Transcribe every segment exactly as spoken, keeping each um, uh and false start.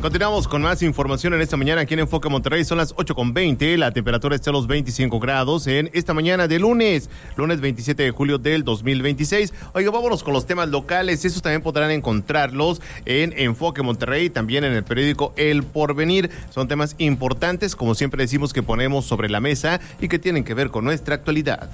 Continuamos con más información en esta mañana aquí en Enfoque Monterrey. Son las ocho con veinte, la temperatura está a los veinticinco grados en esta mañana de lunes, lunes veintisiete de julio del dos mil veintiséis. Oiga, vámonos con los temas locales. Esos también podrán encontrarlos en Enfoque Monterrey, también en el periódico El Porvenir. Son temas importantes, como siempre decimos, que ponemos sobre la mesa y que tienen que ver con nuestra actualidad.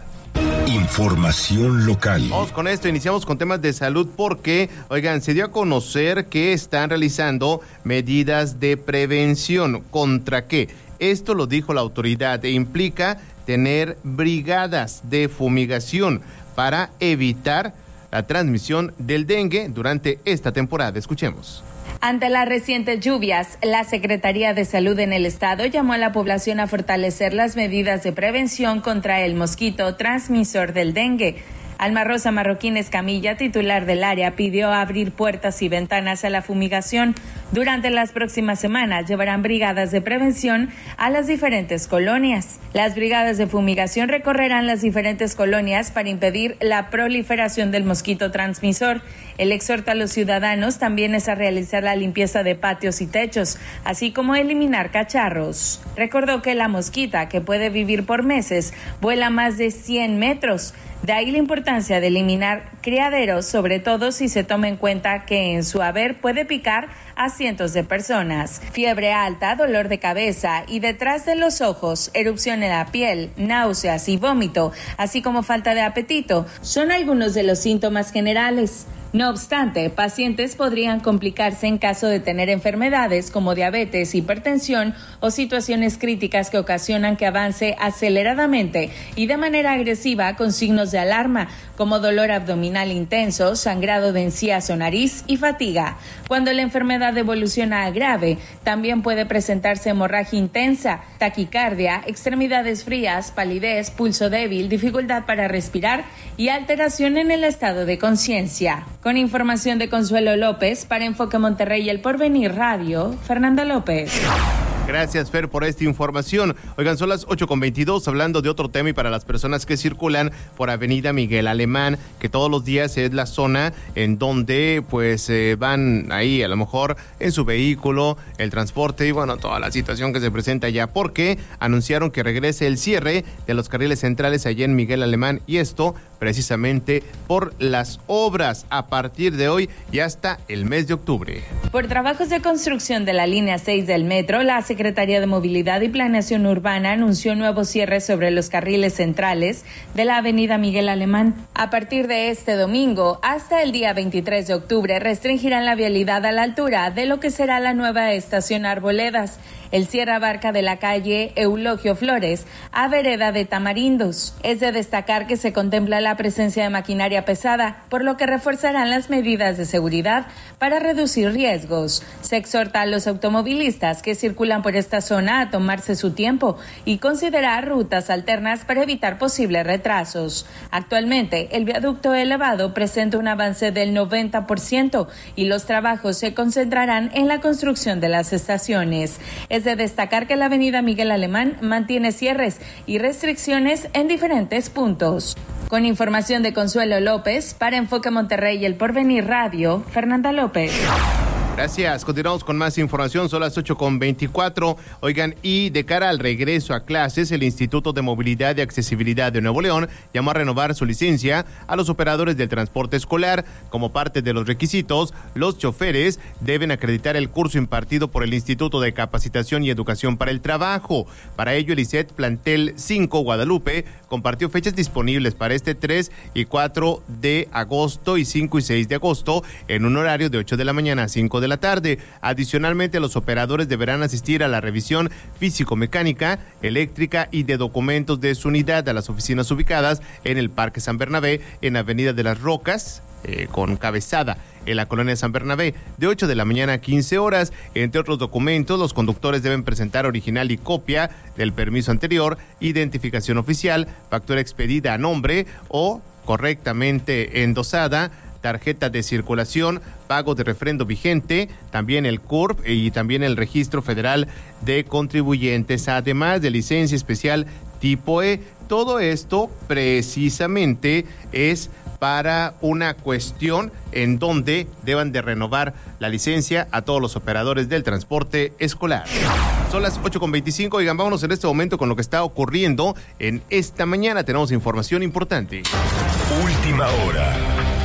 Información local. Vamos con esto, iniciamos con temas de salud porque, oigan, se dio a conocer que están realizando medidas de prevención. ¿Contra qué? Esto lo dijo la autoridad e implica tener brigadas de fumigación para evitar la transmisión del dengue durante esta temporada. Escuchemos. Ante las recientes lluvias, la Secretaría de Salud en el estado llamó a la población a fortalecer las medidas de prevención contra el mosquito transmisor del dengue. Alma Rosa Marroquín Escamilla, titular del área, pidió abrir puertas y ventanas a la fumigación. Durante las próximas semanas llevarán brigadas de prevención a las diferentes colonias. Las brigadas de fumigación recorrerán las diferentes colonias para impedir la proliferación del mosquito transmisor. El exhorta a los ciudadanos también es a realizar la limpieza de patios y techos, así como eliminar cacharros. Recordó que la mosquita, que puede vivir por meses, vuela más de cien metros. De ahí la importancia de eliminar criaderos, sobre todo si se toma en cuenta que en su haber puede picar a cientos de personas. Fiebre alta, dolor de cabeza y detrás de los ojos, erupción en la piel, náuseas y vómito, así como falta de apetito, son algunos de los síntomas generales. No obstante, pacientes podrían complicarse en caso de tener enfermedades como diabetes, hipertensión o situaciones críticas que ocasionan que avance aceleradamente y de manera agresiva con signos de alarma, como dolor abdominal intenso, sangrado de encías o nariz y fatiga. Cuando la enfermedad evoluciona a grave, también puede presentarse hemorragia intensa, taquicardia, extremidades frías, palidez, pulso débil, dificultad para respirar y alteración en el estado de conciencia. Con información de Consuelo López, para Enfoque Monterrey y El Porvenir Radio, Fernanda López. Gracias, Fer, por esta información. Oigan, son las ocho con veintidós, hablando de otro tema y para las personas que circulan por Avenida Miguel Alemán, que todos los días es la zona en donde pues eh, van ahí a lo mejor en su vehículo, el transporte y bueno, toda la situación que se presenta allá, porque anunciaron que regrese el cierre de los carriles centrales allá en Miguel Alemán y esto precisamente por las obras a partir de hoy y hasta el mes de octubre. Por trabajos de construcción de la línea seis del metro, la Secretaría de Movilidad y Planeación Urbana anunció nuevos cierres sobre los carriles centrales de la avenida Miguel Alemán. A partir de este domingo hasta el día veintitrés de octubre restringirán la vialidad a la altura de lo que será la nueva estación Arboledas. El cierre abarca de la calle Eulogio Flores a vereda de Tamarindos. Es de destacar que se contempla la presencia de maquinaria pesada, por lo que reforzarán las medidas de seguridad para reducir riesgos. Se exhorta a los automovilistas que circulan por esta zona a tomarse su tiempo y considerar rutas alternas para evitar posibles retrasos. Actualmente, el viaducto elevado presenta un avance del noventa por ciento y los trabajos se concentrarán en la construcción de las estaciones. Es de destacar que la avenida Miguel Alemán mantiene cierres y restricciones en diferentes puntos. Con información de Consuelo López, para Enfoque Monterrey y El Porvenir Radio, Fernanda López. Gracias, continuamos con más información, son las ocho con veinticuatro. Oigan, y de cara al regreso a clases, el Instituto de Movilidad y Accesibilidad de Nuevo León llamó a renovar su licencia a los operadores del transporte escolar. Como parte de los requisitos, los choferes deben acreditar el curso impartido por el Instituto de Capacitación y Educación para el Trabajo. Para ello, el I C E T Plantel cinco Guadalupe compartió fechas disponibles para este tres y cuatro de agosto y cinco y seis de agosto en un horario de ocho de la mañana a cinco de la tarde. Adicionalmente, los operadores deberán asistir a la revisión físico-mecánica, eléctrica y de documentos de su unidad a las oficinas ubicadas en el Parque San Bernabé, en Avenida de las Rocas, eh, con cabezada en la colonia San Bernabé, de ocho de la mañana a quince horas. Entre otros documentos, los conductores deben presentar original y copia del permiso anterior, identificación oficial, factura expedida a nombre o correctamente endosada, tarjeta de circulación, pago de refrendo vigente, también el C U R P y también el Registro Federal de Contribuyentes, además de licencia especial tipo E. todo esto precisamente es para una cuestión en donde deban de renovar la licencia a todos los operadores del transporte escolar. Son las ocho con veinticinco, oigan, vámonos en este momento con lo que está ocurriendo en esta mañana. Tenemos información importante. Última hora.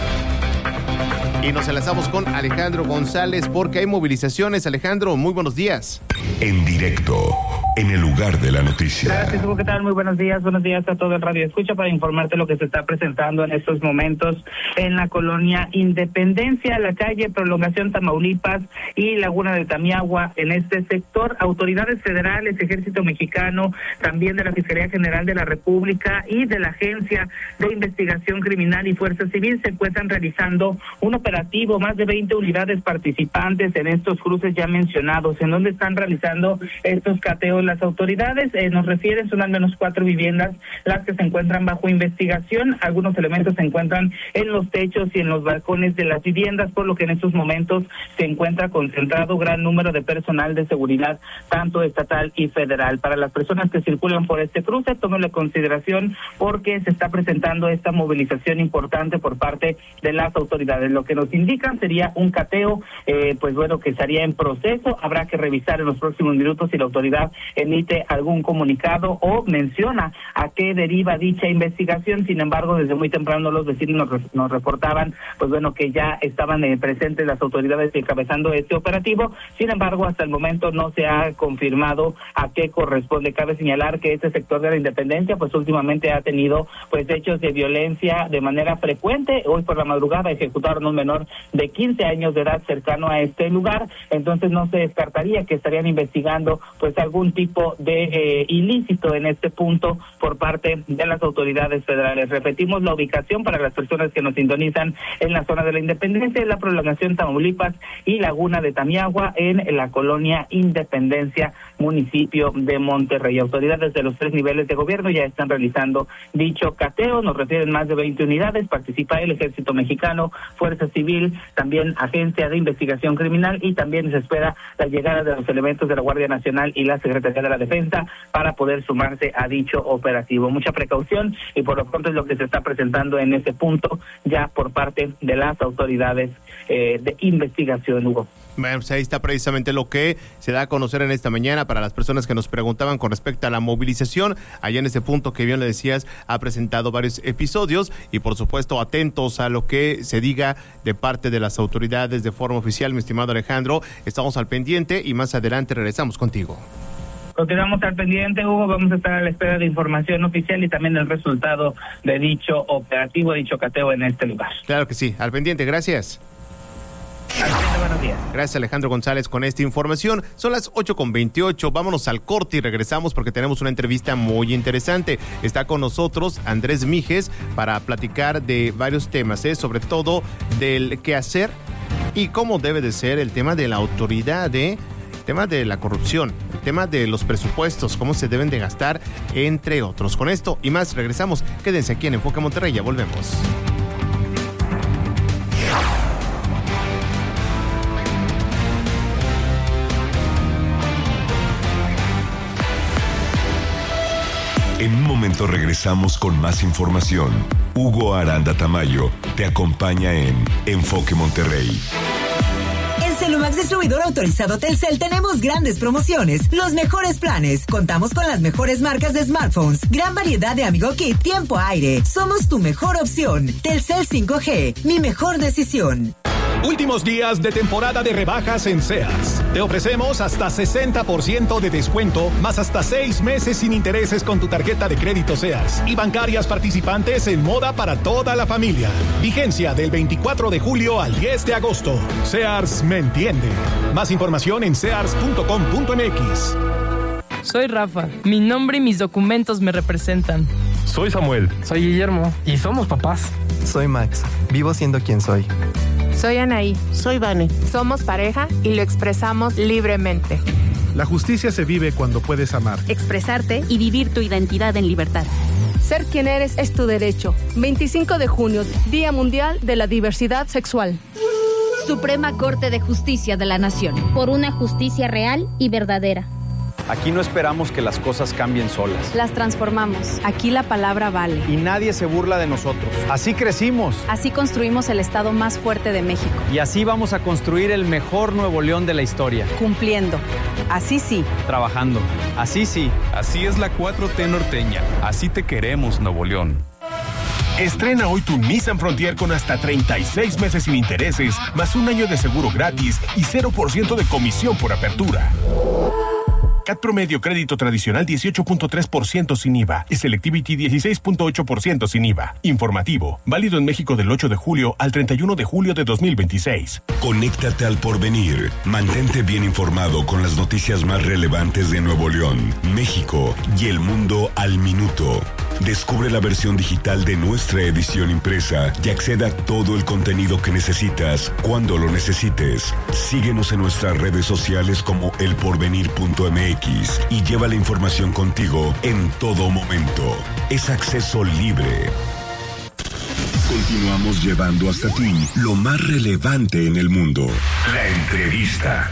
Y nos enlazamos con Alejandro González porque hay movilizaciones. Alejandro, muy buenos días. En directo, en el lugar de la noticia. Gracias, ¿qué tal? Muy buenos días, buenos días a todo el Radio Escucha para informarte lo que se está presentando en estos momentos en la colonia Independencia, la calle Prolongación Tamaulipas y Laguna de Tamiagua. En este sector, autoridades federales, Ejército Mexicano, también de la Fiscalía General de la República y de la Agencia de Investigación Criminal y Fuerza Civil se encuentran realizando un operativo, más de veinte unidades participantes en estos cruces ya mencionados, en donde están realizando estos cateos las autoridades. Eh, nos refieren, son al menos cuatro viviendas las que se encuentran bajo investigación. Algunos elementos se encuentran en los techos y en los balcones de las viviendas, por lo que en estos momentos se encuentra concentrado gran número de personal de seguridad, tanto estatal y federal. Para las personas que circulan por este cruce, tómenlo en consideración porque se está presentando esta movilización importante por parte de las autoridades. Lo que nos indican sería un cateo, eh, pues bueno, que estaría en proceso. Habrá que revisar en los próximos minutos si la autoridad emite algún comunicado o menciona a qué deriva dicha investigación. Sin embargo, desde muy temprano los vecinos nos, nos reportaban, pues bueno, que ya estaban eh, presentes las autoridades encabezando este operativo. Sin embargo, hasta el momento no se ha confirmado a qué corresponde. Cabe señalar que este sector de la Independencia, pues últimamente ha tenido pues hechos de violencia de manera frecuente. Hoy por la madrugada ejecutaron un menor de quince años de edad cercano a este lugar. Entonces no se descartaría que estarían investigando pues algún tipo de eh, ilícito en este punto por parte de las autoridades federales. Repetimos la ubicación para las personas que nos sintonizan en la zona de la Independencia, en la Prolongación Tamaulipas y Laguna de Tamiagua, en la colonia Independencia, municipio de Monterrey. Autoridades de los tres niveles de gobierno ya están realizando dicho cateo. Nos refieren más de veinte unidades. Participa el Ejército Mexicano, Fuerza Civil, también Agencia de Investigación Criminal, y también se espera la llegada de los elementos de la Guardia Nacional y la Secretaría de la Defensa para poder sumarse a dicho operativo. Mucha precaución y por lo pronto es lo que se está presentando en ese punto ya por parte de las autoridades eh, de investigación, Hugo. Bueno, pues ahí está precisamente lo que se da a conocer en esta mañana para las personas que nos preguntaban con respecto a la movilización. Allá en ese punto que bien le decías, ha presentado varios episodios y por supuesto atentos a lo que se diga de parte de las autoridades de forma oficial, mi estimado Alejandro. Estamos al pendiente y más adelante regresamos contigo. Continuamos al pendiente, Hugo. Vamos a estar a la espera de información oficial y también el resultado de dicho operativo, dicho cateo en este lugar. Claro que sí, al pendiente, gracias. Buenos días. Gracias, Alejandro González, con esta información. Son las ocho con veintiocho, vámonos al corte y regresamos porque tenemos una entrevista muy interesante. Está con nosotros Andrés Mijes para platicar de varios temas, ¿eh? Sobre todo del qué hacer y cómo debe de ser el tema de la autoridad, ¿eh? El tema de la corrupción, el tema de los presupuestos, cómo se deben de gastar, entre otros. Con esto y más regresamos. Quédense aquí en Enfoque Monterrey, ya volvemos. En un momento regresamos con más información. Hugo Aranda Tamayo te acompaña en Enfoque Monterrey. En Celumax Distribuidor Autorizado Telcel tenemos grandes promociones, los mejores planes. Contamos con las mejores marcas de smartphones, gran variedad de Amigo Kit, tiempo aire. Somos tu mejor opción. Telcel cinco G, mi mejor decisión. Últimos días de temporada de rebajas en Sears. Te ofrecemos hasta sesenta por ciento de descuento, más hasta seis meses sin intereses con tu tarjeta de crédito Sears y bancarias participantes en moda para toda la familia. Vigencia del veinticuatro de julio al diez de agosto. Sears me entiende. Más información en sears punto com punto m x. Soy Rafa. Mi nombre y mis documentos me representan. Soy Samuel. Soy Guillermo. Y somos papás. Soy Max. Vivo siendo quien soy. Soy Anaí. Soy Vane. Somos pareja y lo expresamos libremente. La justicia se vive cuando puedes amar, expresarte y vivir tu identidad en libertad. Ser quien eres es tu derecho. veinticinco de junio, Día Mundial de la Diversidad Sexual. Suprema Corte de Justicia de la Nación. Por una justicia real y verdadera. Aquí no esperamos que las cosas cambien solas. Las transformamos. Aquí la palabra vale. Y nadie se burla de nosotros. Así crecimos. Así construimos el estado más fuerte de México. Y así vamos a construir el mejor Nuevo León de la historia. Cumpliendo. Así sí. Trabajando. Así sí. Así es la cuatro T norteña. Así te queremos, Nuevo León. Estrena hoy tu Nissan Frontier con hasta treinta y seis meses sin intereses, más un año de seguro gratis y cero por ciento de comisión por apertura. C A T promedio crédito tradicional dieciocho punto tres por ciento sin I V A y Selectivity dieciséis punto ocho por ciento sin I V A. Informativo, válido en México del ocho de julio al treinta y uno de julio de dos mil veintiséis. Conéctate al porvenir. Mantente bien informado con las noticias más relevantes de Nuevo León, México y el mundo al minuto. Descubre la versión digital de nuestra edición impresa y acceda a todo el contenido que necesitas cuando lo necesites. Síguenos en nuestras redes sociales como elporvenir punto m x y lleva la información contigo en todo momento. Es acceso libre. Continuamos llevando hasta ti lo más relevante en el mundo. La entrevista.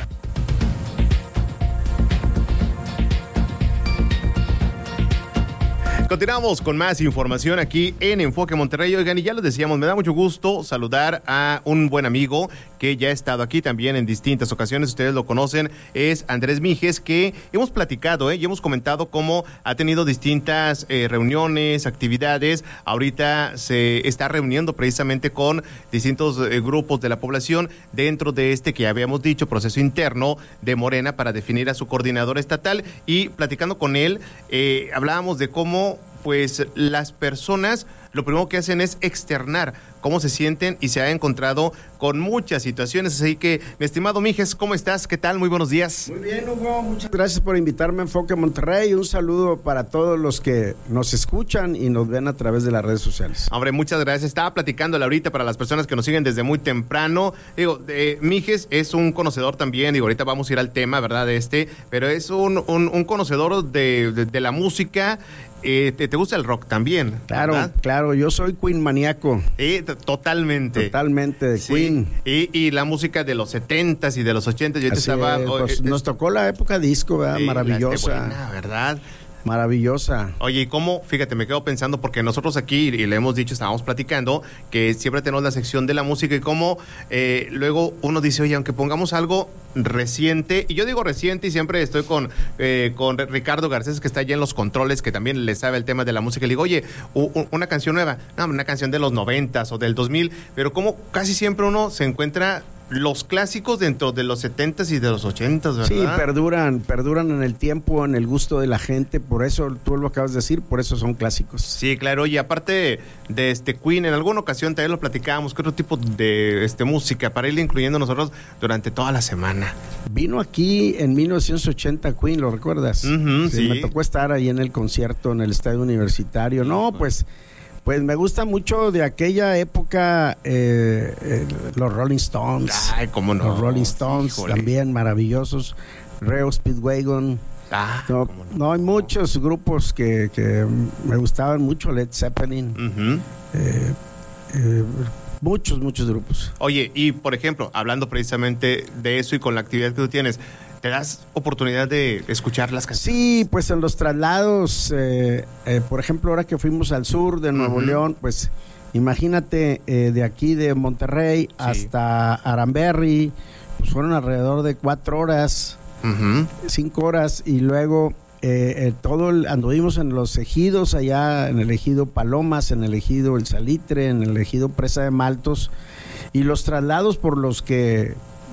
Continuamos con más información aquí en Enfoque Monterrey. Oigan, y ya lo decíamos, me da mucho gusto saludar a un buen amigo que ya ha estado aquí también en distintas ocasiones. Ustedes lo conocen, es Andrés Mijes, que hemos platicado ¿eh? y hemos comentado cómo ha tenido distintas eh, reuniones, actividades. Ahorita se está reuniendo precisamente con distintos eh, grupos de la población dentro de este que ya habíamos dicho, proceso interno de Morena para definir a su coordinador estatal. Y platicando con él, eh, hablábamos de cómo pues las personas lo primero que hacen es externar cómo se sienten y se ha encontrado con muchas situaciones. Así que, mi estimado Mijes, ¿cómo estás? ¿Qué tal? Muy buenos días. Muy bien, Hugo. Muchas gracias por invitarme a Enfoque Monterrey. Un saludo para todos los que nos escuchan y nos ven a través de las redes sociales. Hombre, muchas gracias. Estaba platicándole ahorita para las personas que nos siguen desde muy temprano. Digo, eh, Mijes es un conocedor también. Digo, ahorita vamos a ir al tema, ¿verdad? De este, pero es un, un, un conocedor de, de, de la música. Eh, te, ¿Te gusta el rock también? Claro, ¿verdad? Claro, yo soy Queen maníaco. Eh, t- totalmente. Totalmente de sí. Queen. Y, y la música de los setentas y de los ochentas. Yo te Así estaba, es, pues, eh, nos tocó la época disco, ¿verdad? Sí, maravillosa. La buena, ¿verdad? Maravillosa. Oye, ¿y cómo? Fíjate, me quedo pensando porque nosotros aquí, y le hemos dicho, estábamos platicando, que siempre tenemos la sección de la música y cómo eh, luego uno dice, oye, aunque pongamos algo reciente, y yo digo reciente y siempre estoy con, eh, con Ricardo Garcés, que está allá en los controles, que también le sabe el tema de la música, y le digo, oye, u- u- una canción nueva, no, una canción de los noventas o del dos mil, pero como casi siempre uno se encuentra los clásicos dentro de los setentas y de los ochentas, ¿verdad? Sí, perduran, perduran en el tiempo, en el gusto de la gente, por eso tú lo acabas de decir, por eso son clásicos. Sí, claro, y aparte de este Queen, en alguna ocasión también lo platicábamos, ¿qué otro tipo de este música para irle incluyendo nosotros durante toda la semana? Vino aquí en mil novecientos ochenta Queen, ¿lo recuerdas? Uh-huh, sí, sí. Me tocó estar ahí en el concierto en el Estadio Universitario. No, pues... Pues me gusta mucho de aquella época eh, eh, los Rolling Stones. Ay, cómo no. Los Rolling Stones, híjole, también maravillosos. Reo Speedwagon. Ah, no, cómo no. no, hay muchos grupos que, que me gustaban mucho. Led Zeppelin. Uh-huh. eh, eh, muchos, muchos grupos. Oye, y por ejemplo, hablando precisamente de eso y con la actividad que tú tienes, ¿te das oportunidad de escuchar las canciones? Sí, pues en los traslados, eh, eh, por ejemplo, ahora que fuimos al sur de Nuevo uh-huh. León, pues imagínate, eh, de aquí de Monterrey sí. hasta Aranberry, pues fueron alrededor de cuatro horas, uh-huh. cinco horas, y luego eh, eh, todo el, anduvimos en los ejidos, allá en el ejido Palomas, en el ejido El Salitre, en el ejido Presa de Maltos, y los traslados por los que...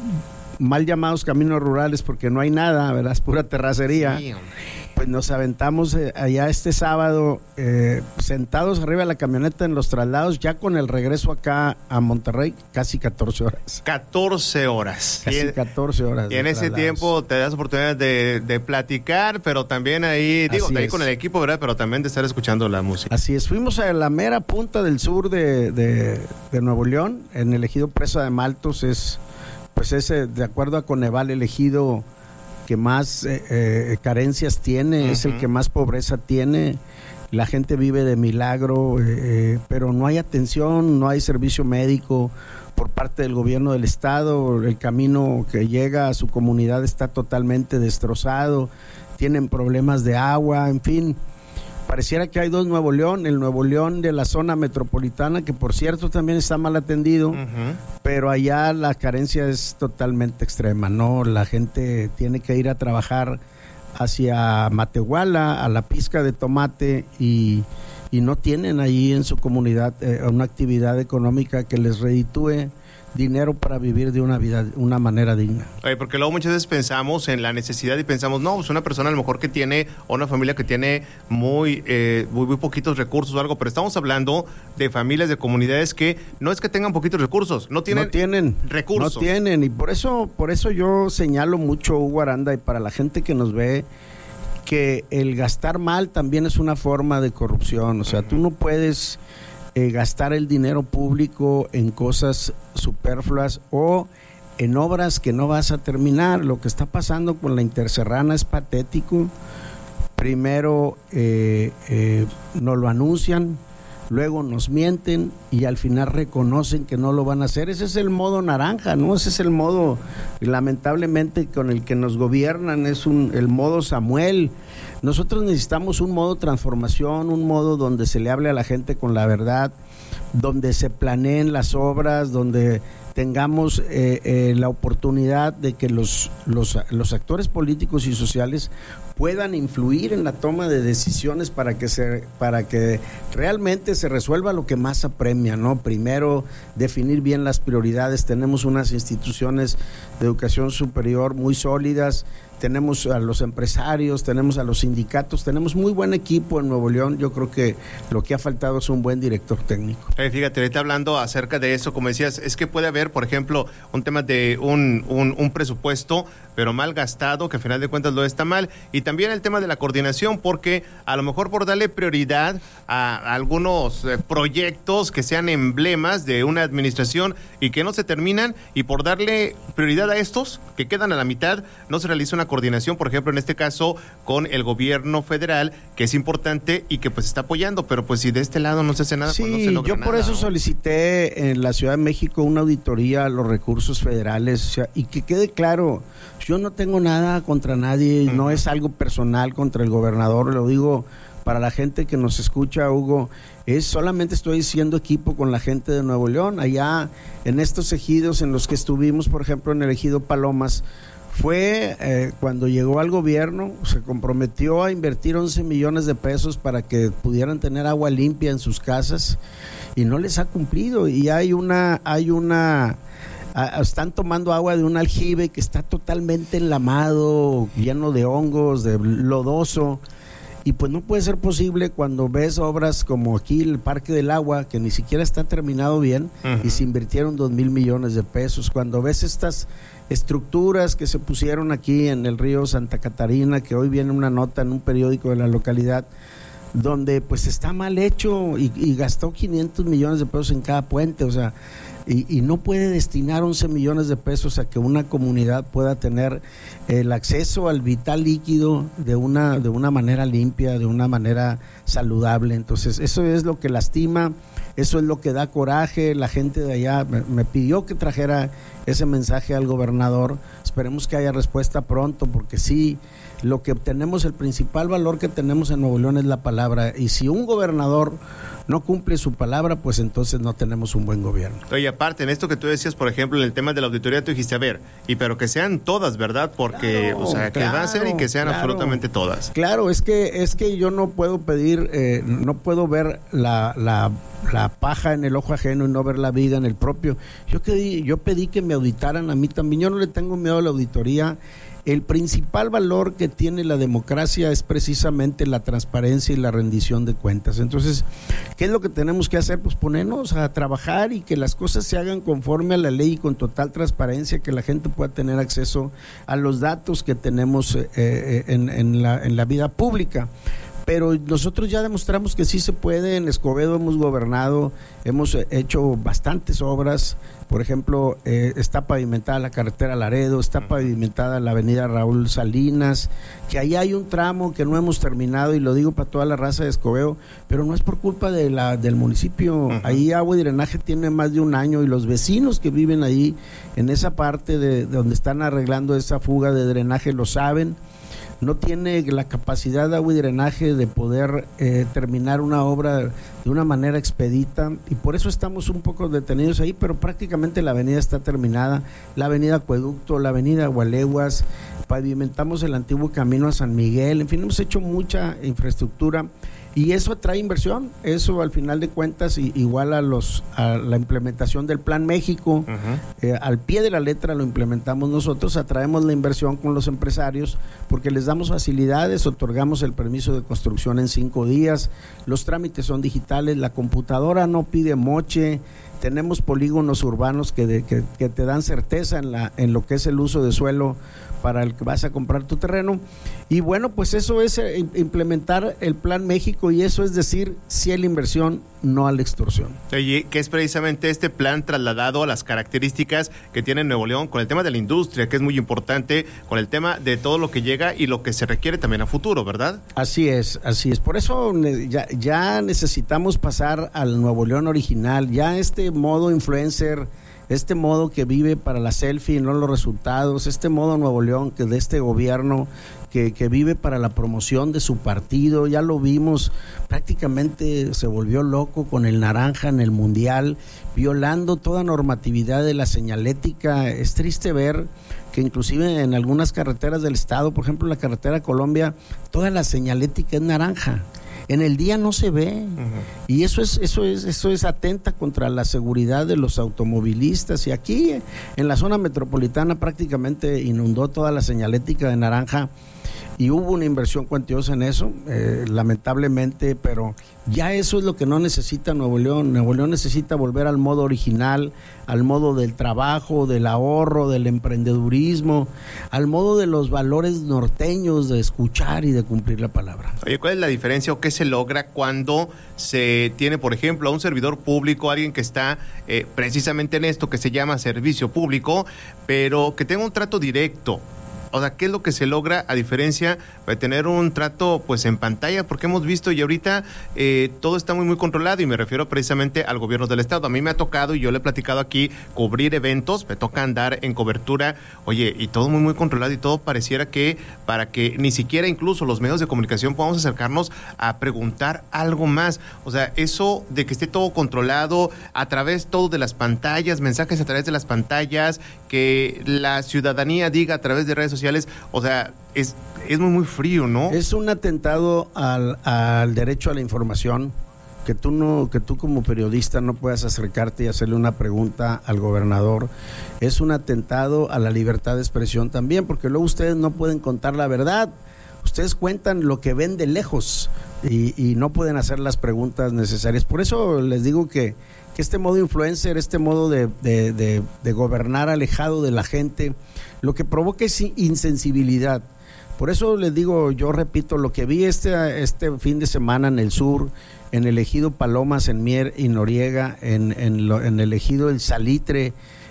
mal llamados caminos rurales porque no hay nada, ¿verdad? Es pura terracería. Sí, pues nos aventamos eh, allá este sábado eh, sentados arriba de la camioneta en los traslados, ya con el regreso acá a Monterrey, casi catorce horas. catorce horas. Casi catorce horas. Y en ese traslados. tiempo te das oportunidad de, de platicar, pero también ahí, digo, de ahí con el equipo, ¿verdad? Pero también de estar escuchando la música. Así es, fuimos a la mera punta del sur de, de, de Nuevo León, en el ejido Presa de Maltos, es... pues ese, de acuerdo a Coneval, el ejido que más eh, eh, carencias tiene, uh-huh. es el que más pobreza tiene, la gente vive de milagro, eh, eh, pero no hay atención, no hay servicio médico por parte del gobierno del estado, el camino que llega a su comunidad está totalmente destrozado, tienen problemas de agua, en fin. Pareciera que hay dos Nuevo León, el Nuevo León de la zona metropolitana, que por cierto también está mal atendido, uh-huh. pero allá la carencia es totalmente extrema, ¿no? La gente tiene que ir a trabajar hacia Matehuala, a la pizca de tomate, y, y no tienen allí en su comunidad eh, una actividad económica que les reditúe dinero para vivir de una vida, una manera digna. Oye, porque luego muchas veces pensamos en la necesidad y pensamos, no, pues una persona a lo mejor que tiene, o una familia que tiene muy, eh, muy, muy poquitos recursos o algo, pero estamos hablando de familias, de comunidades que no es que tengan poquitos recursos, no tienen, no tienen recursos. No tienen, y por eso, por eso yo señalo mucho, Hugo Aranda, y para la gente que nos ve, que el gastar mal también es una forma de corrupción. O sea, uh-huh. tú no puedes Eh, gastar el dinero público en cosas superfluas o en obras que no vas a terminar. Lo que está pasando con la Interserrana es patético. Primero eh, eh, nos lo anuncian, luego nos mienten y al final reconocen que no lo van a hacer. Ese es el modo naranja, ¿no? Ese es el modo, lamentablemente, con el que nos gobiernan, es un, el modo Samuel. Nosotros necesitamos un modo transformación, un modo donde se le hable a la gente con la verdad, donde se planeen las obras, donde tengamos eh, eh, la oportunidad de que los, los, los actores políticos y sociales puedan influir en la toma de decisiones para que se para que realmente se resuelva lo que más apremia, ¿no? Primero, definir bien las prioridades. Tenemos unas instituciones de educación superior muy sólidas, tenemos a los empresarios, tenemos a los sindicatos, tenemos muy buen equipo en Nuevo León. Yo creo que lo que ha faltado es un buen director técnico. Eh, fíjate, ahorita hablando acerca de eso, como decías, es que puede haber, por ejemplo, un tema de un, un, un presupuesto, pero mal gastado, que al final de cuentas lo está mal, y también el tema de la coordinación, porque a lo mejor por darle prioridad a, a algunos eh, proyectos que sean emblemas de una administración y que no se terminan, y por darle prioridad a estos que quedan a la mitad, no se realiza una coordinación, por ejemplo, en este caso, con el gobierno federal, que es importante y que pues está apoyando, pero pues si de este lado no se hace nada, sí, pues no se logra yo nada. por eso ¿no? solicité en la Ciudad de México una auditoría a los recursos federales, o sea, y que quede claro, yo no tengo nada contra nadie, uh-huh. no es algo personal contra el gobernador, lo digo para la gente que nos escucha, Hugo, es solamente estoy haciendo equipo con la gente de Nuevo León. Allá en estos ejidos en los que estuvimos, por ejemplo en el ejido Palomas, fue eh, cuando llegó al gobierno, se comprometió a invertir once millones de pesos para que pudieran tener agua limpia en sus casas y no les ha cumplido, y hay una hay una a, están tomando agua de un aljibe que está totalmente enlamado, lleno de hongos, de lodoso, y pues no puede ser posible cuando ves obras como aquí el Parque del Agua, que ni siquiera está terminado bien, uh-huh. y se invirtieron dos mil millones de pesos, cuando ves estas estructuras que se pusieron aquí en el río Santa Catarina, que hoy viene una nota en un periódico de la localidad, donde pues está mal hecho y, y gastó quinientos millones de pesos en cada puente, o sea, y, y no puede destinar once millones de pesos a que una comunidad pueda tener el acceso al vital líquido de una, de una manera limpia, de una manera saludable. Entonces eso es lo que lastima, eso es lo que da coraje. La gente de allá me, me pidió que trajera ese mensaje al gobernador. Esperemos que haya respuesta pronto, porque sí, lo que obtenemos, el principal valor que tenemos en Nuevo León es la palabra, y si un gobernador no cumple su palabra, pues entonces no tenemos un buen gobierno. Oye, aparte, en esto que tú decías, por ejemplo, en el tema de la auditoría, tú dijiste, a ver, y pero que sean todas, ¿verdad? Porque, claro, o sea, que claro, va a ser y que sean claro, absolutamente todas. Claro, es que es que yo no puedo pedir, eh, no puedo ver la, la, la paja en el ojo ajeno y no ver la viga en el propio. Yo, pedí, yo pedí que me auditaran a mí también, yo no le tengo miedo a la auditoría. El principal valor que tiene la democracia es precisamente la transparencia y la rendición de cuentas. Entonces, ¿qué es lo que tenemos que hacer? Pues ponernos a trabajar y que las cosas se hagan conforme a la ley y con total transparencia, que la gente pueda tener acceso a los datos que tenemos eh, en, en, la, en la vida pública. Pero nosotros ya demostramos que sí se puede. En Escobedo hemos gobernado, hemos hecho bastantes obras. Por ejemplo, eh, está pavimentada la carretera Laredo, está pavimentada la avenida Raúl Salinas, que ahí hay un tramo que no hemos terminado, y lo digo para toda la raza de Escobedo, pero no es por culpa de la del municipio. Uh-huh. Ahí Agua y Drenaje tiene más de un año, y los vecinos que viven ahí en esa parte de, de donde están arreglando esa fuga de drenaje lo saben. no tiene la capacidad de agua y drenaje de poder eh, terminar una obra de una manera expedita, y por eso estamos un poco detenidos ahí, pero prácticamente la avenida está terminada, la avenida Acueducto, la avenida Gualeguas, pavimentamos el antiguo camino a San Miguel, en fin, hemos hecho mucha infraestructura. Y eso atrae inversión, eso al final de cuentas y, igual a los a la implementación del Plan México, uh-huh. eh, al pie de la letra lo implementamos nosotros, atraemos la inversión con los empresarios porque les damos facilidades, otorgamos el permiso de construcción en cinco días, los trámites son digitales, la computadora no pide moche, tenemos polígonos urbanos que, de, que, que te dan certeza en, la, en lo que es el uso de suelo para el que vas a comprar tu terreno. Y bueno, pues eso es eh, implementar el Plan México, y eso es decir, sí a la inversión, no a la extorsión. Oye, que es precisamente este plan trasladado a las características que tiene Nuevo León con el tema de la industria, que es muy importante, con el tema de todo lo que llega y lo que se requiere también a futuro, ¿verdad? Así es, así es. Por eso ya, ya necesitamos pasar al Nuevo León original, ya este modo influencer, este modo que vive para la selfie y no los resultados, este modo Nuevo León que de este gobierno que, que vive para la promoción de su partido, ya lo vimos, prácticamente se volvió loco con el naranja en el mundial, violando toda normatividad de la señalética. Es triste ver que inclusive en algunas carreteras del estado, por ejemplo la carretera Colombia, toda la señalética es naranja. En el día no se ve, uh-huh. y eso es eso es eso es atenta contra la seguridad de los automovilistas. Y aquí en la zona metropolitana prácticamente inundó toda la señalética de naranja y hubo una inversión cuantiosa en eso, eh, lamentablemente, pero ya eso es lo que no necesita Nuevo León. Nuevo León necesita volver al modo original, al modo del trabajo, del ahorro, del emprendedurismo, al modo de los valores norteños de escuchar y de cumplir la palabra. Oye, ¿cuál es la diferencia o qué se logra cuando se tiene, por ejemplo, a un servidor público, alguien que está eh, precisamente en esto que se llama servicio público, pero que tenga un trato directo? O sea, ¿qué es lo que se logra a diferencia de tener un trato pues en pantalla? Porque hemos visto y ahorita eh, todo está muy muy controlado, y me refiero precisamente al gobierno del estado. A mí me ha tocado, y yo le he platicado aquí, cubrir eventos, me toca andar en cobertura, oye, y todo muy muy controlado, y todo pareciera que para que ni siquiera incluso los medios de comunicación podamos acercarnos a preguntar algo más. O sea, eso de que esté todo controlado a través todo de las pantallas, mensajes a través de las pantallas, que la ciudadanía diga a través de redes sociales, o sea, es, es muy muy frío, ¿no? Es un atentado al, al derecho a la información, que tú no, que tú como periodista no puedas acercarte y hacerle una pregunta al gobernador. Es un atentado a la libertad de expresión también, porque luego ustedes no pueden contar la verdad. Ustedes cuentan lo que ven de lejos y, y no pueden hacer las preguntas necesarias. Por eso les digo que, que este modo influencer, este modo de, de, de, de gobernar alejado de la gente, lo que provoca es insensibilidad. Por eso les digo, yo repito, lo que vi este, este fin de semana en el sur, en el ejido Palomas, en Mier y Noriega, en, en, lo, en el ejido El Salitre,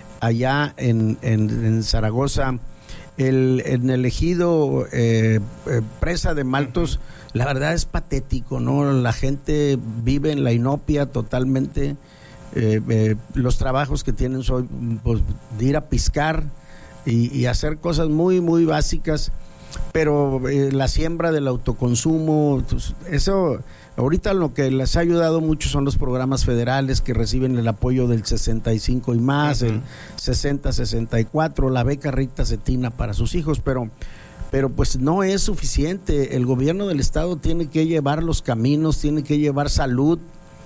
allá en, en, en Zaragoza, el, en el ejido eh, eh, Presa de Maltos, la verdad es patético, ¿no? La gente vive en la inopia totalmente. Eh, eh, los trabajos que tienen son pues, de ir a piscar y, y hacer cosas muy, muy básicas, pero eh, la siembra del autoconsumo, pues, eso ahorita lo que les ha ayudado mucho son los programas federales que reciben el apoyo del sesenta y cinco y más, uh-huh. el sesenta sesenta y cuatro, la beca Rita Cetina para sus hijos, pero pero pues no es suficiente. El gobierno del estado tiene que llevar los caminos, tiene que llevar salud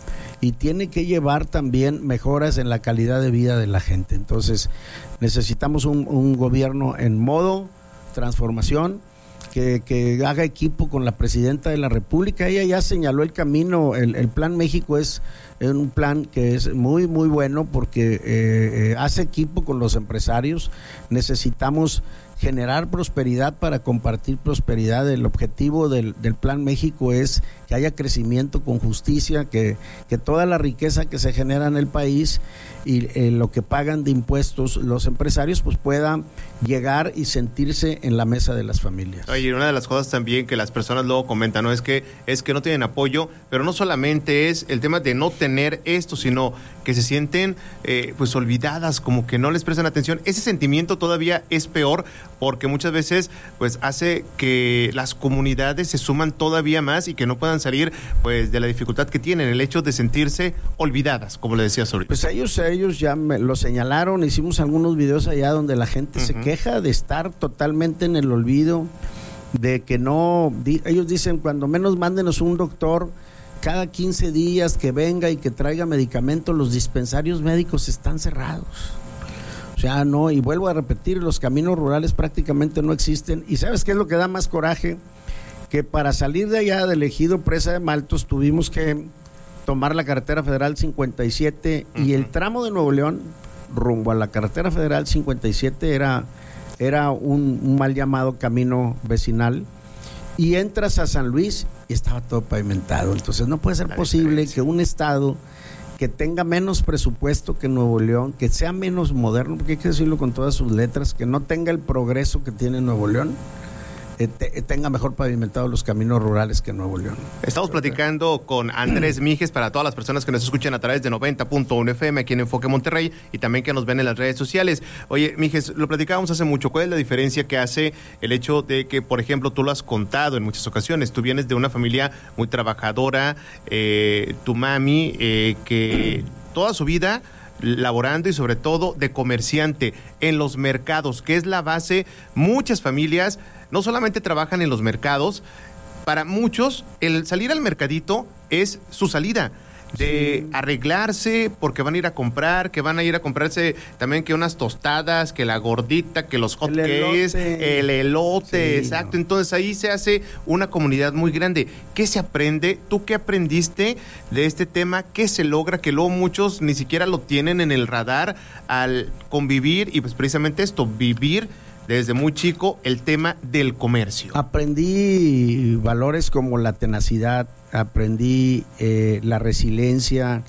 y tiene que llevar también mejoras en la calidad de vida de la gente. Entonces necesitamos un, un gobierno en modo transformación, que, que haga equipo con la presidenta de la República. Ella ya señaló el camino. El, el Plan México es un plan que es muy muy bueno porque eh, eh, hace equipo con los empresarios. Necesitamos generar prosperidad para compartir prosperidad. El objetivo del, del Plan México es que haya crecimiento con justicia, que, que toda la riqueza que se genera en el país y eh, lo que pagan de impuestos los empresarios pues pueda llegar y sentirse en la mesa de las familias. Oye, una de las cosas también que las personas luego comentan, ¿no? Es que, es que no tienen apoyo, pero no solamente es el tema de no tener esto, sino que se sienten eh, pues olvidadas, como que no les prestan atención. Ese sentimiento todavía es peor porque muchas veces pues hace que las comunidades se suman todavía más y que no puedan salir pues de la dificultad que tienen, el hecho de sentirse olvidadas, como le decías ahorita. Pues ellos, ellos ya me lo señalaron, hicimos algunos videos allá donde la gente uh-huh. se queja de estar totalmente en el olvido, de que no, di, ellos dicen cuando menos mándenos un doctor cada quince días que venga y que traiga medicamentos, los dispensarios médicos están cerrados. O sea, no, y vuelvo a repetir, los caminos rurales prácticamente no existen. ¿Y sabes qué es lo que da más coraje? Que para salir de allá del ejido Presa de Maltos tuvimos que tomar la carretera federal cincuenta y siete uh-huh. y el tramo de Nuevo León rumbo a la carretera federal cincuenta y siete era, era un, un mal llamado camino vecinal, y entras a San Luis y estaba todo pavimentado. Entonces no puede ser posible que un estado que tenga menos presupuesto que Nuevo León, que sea menos moderno, porque hay que decirlo con todas sus letras, que no tenga el progreso que tiene Nuevo León, eh, te, tenga mejor pavimentados los caminos rurales que Nuevo León. Estamos platicando con Andrés Mijes, para todas las personas que nos escuchan a través de noventa punto uno F M aquí en Enfoque Monterrey y también que nos ven en las redes sociales. Oye, Mijes, lo platicábamos hace mucho. ¿Cuál es la diferencia que hace el hecho de que, por ejemplo, tú lo has contado en muchas ocasiones, tú vienes de una familia muy trabajadora, eh, tu mami, eh, que toda su vida laborando y sobre todo de comerciante en los mercados, que es la base? Muchas familias no solamente trabajan en los mercados, para muchos el salir al mercadito es su salida de sí. arreglarse porque van a ir a comprar, que van a ir a comprarse también que unas tostadas, que la gordita, que los hot cakes, el elote, sí, exacto. No. Entonces ahí se hace una comunidad muy grande. ¿Qué se aprende? ¿Tú qué aprendiste de este tema? ¿Qué se logra? Que luego muchos ni siquiera lo tienen en el radar al convivir y pues precisamente esto, vivir desde muy chico el tema del comercio. Aprendí valores como la tenacidad, aprendí eh, la resiliencia.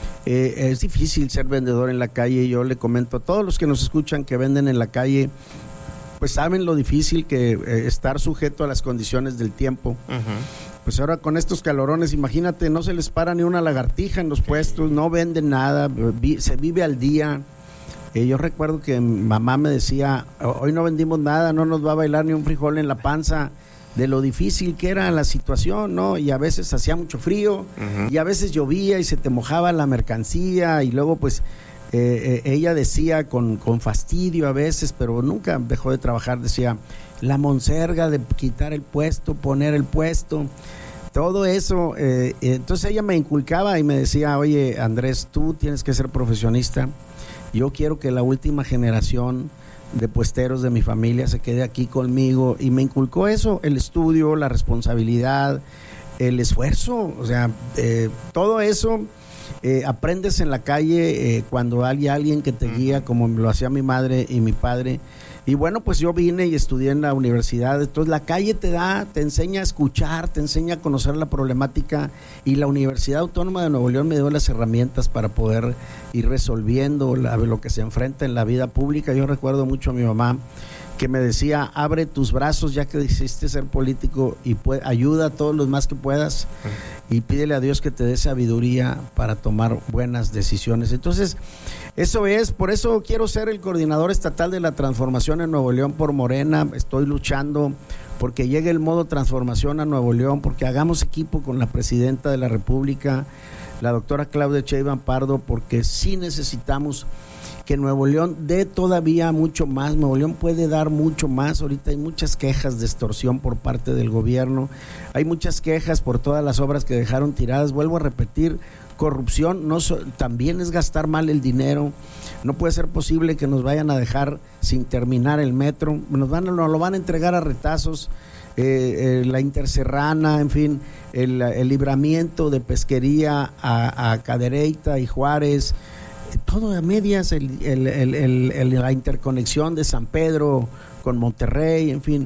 Eh, es difícil ser vendedor en la calle. Yo le comento a todos los que nos escuchan que venden en la calle, pues saben lo difícil que eh, estar sujeto a las condiciones del tiempo. Uh-huh. Pues ahora con estos calorones, imagínate, no se les para ni una lagartija en los puestos, no venden nada, vi, se vive al día. Eh, yo recuerdo que mi mamá me decía, hoy no vendimos nada, no nos va a bailar ni un frijol en la panza, de lo difícil que era la situación, ¿no? Y a veces hacía mucho frío, uh-huh. y a veces llovía y se te mojaba la mercancía, y luego pues eh, eh, ella decía con, con fastidio a veces, pero nunca dejó de trabajar, decía, la monserga de quitar el puesto, poner el puesto, todo eso. Eh, entonces ella me inculcaba y me decía, oye Andrés, tú tienes que ser profesionista. Yo quiero que la última generación de puesteros de mi familia se quede aquí conmigo, y me inculcó eso, el estudio, la responsabilidad, el esfuerzo, o sea, eh, todo eso eh, aprendes en la calle eh, cuando hay alguien que te guía, como lo hacía mi madre y mi padre. Y bueno, pues yo vine y estudié en la universidad, entonces la calle te da, te enseña a escuchar, te enseña a conocer la problemática, y la Universidad Autónoma de Nuevo León me dio las herramientas para poder ir resolviendo la, lo que se enfrenta en la vida pública. Yo recuerdo mucho a mi mamá que me decía, abre tus brazos ya que decidiste ser político, y puede, ayuda a todos los más que puedas, y pídele a Dios que te dé sabiduría para tomar buenas decisiones. Entonces, eso es, por eso quiero ser el coordinador estatal de la transformación en Nuevo León por Morena. Estoy luchando porque llegue el modo transformación a Nuevo León, porque hagamos equipo con la presidenta de la República, la doctora Claudia Sheinbaum Pardo, porque sí necesitamos que Nuevo León dé todavía mucho más. Nuevo León puede dar mucho más. Ahorita hay muchas quejas de extorsión por parte del gobierno, hay muchas quejas por todas las obras que dejaron tiradas. Vuelvo a repetir, corrupción no so, también es gastar mal el dinero. No puede ser posible que nos vayan a dejar sin terminar el metro, nos, van, nos lo van a entregar a retazos. Eh, eh, la Interserrana, en fin, el, el libramiento de pesquería a, a Cadereyta y Juárez, todo a medias, el, el, el, el, el, la interconexión de San Pedro con Monterrey, en fin.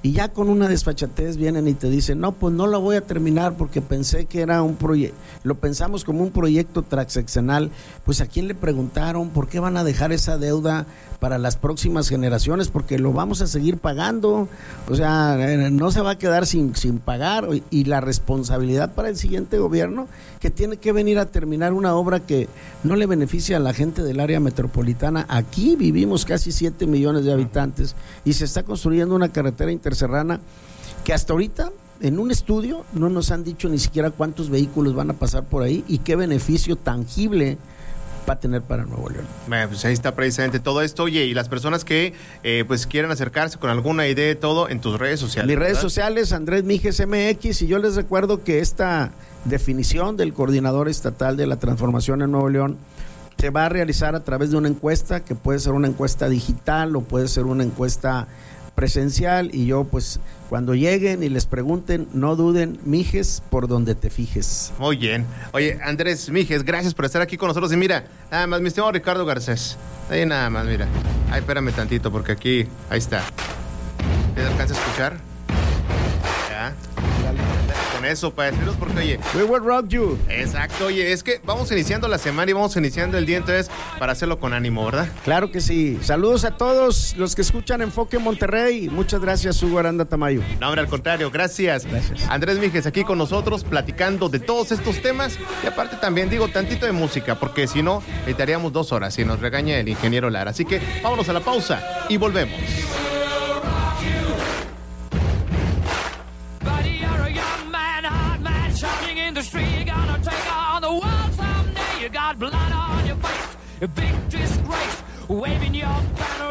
y ya con una desfachatez vienen y te dicen, no, pues no la voy a terminar porque pensé que era un proyecto, lo pensamos como un proyecto transeccional. Pues a quién le preguntaron, ¿por qué van a dejar esa deuda para las próximas generaciones? Porque lo vamos a seguir pagando, o sea, no se va a quedar sin, sin pagar, y la responsabilidad para el siguiente gobierno, que tiene que venir a terminar una obra que no le beneficia a la gente del área metropolitana. Aquí vivimos casi siete millones de habitantes y se está construyendo una carretera interserrana que hasta ahorita en un estudio no nos han dicho ni siquiera cuántos vehículos van a pasar por ahí y qué beneficio tangible va a tener para Nuevo León. Bueno, pues ahí está precisamente todo esto. Oye, y las personas que eh, pues quieran acercarse con alguna idea de todo en tus redes sociales. Mis ¿verdad? redes sociales, Andrés Mijes M X, y yo les recuerdo que esta definición del Coordinador Estatal de la Transformación en Nuevo León se va a realizar a través de una encuesta, que puede ser una encuesta digital o puede ser una encuesta presencial, y yo pues cuando lleguen y les pregunten, no duden, Mijes, por donde te fijes. Muy bien. Oye, Andrés Mijes, gracias por estar aquí con nosotros. Y mira, nada más, mi estimado Ricardo Garcés, ahí nada más, mira. Ay, espérame tantito porque aquí, ahí está. ¿Te alcanza a escuchar? Ya. Con eso, para deciros porque, oye, we will rock you. Exacto, oye, es que vamos iniciando la semana y vamos iniciando el día, entonces, para hacerlo con ánimo, ¿verdad? Claro que sí. Saludos a todos los que escuchan Enfoque Monterrey. Muchas gracias, Hugo Aranda Tamayo. No, hombre, al contrario, gracias. Gracias. Andrés Mijes aquí con nosotros, platicando de todos estos temas, y aparte también, digo, tantito de música, porque si no, necesitaríamos dos horas y nos regaña el ingeniero Lara. Así que vámonos a la pausa y volvemos. In the street, you're gonna take on the world someday. You got blood on your face, a big disgrace, waving your banner.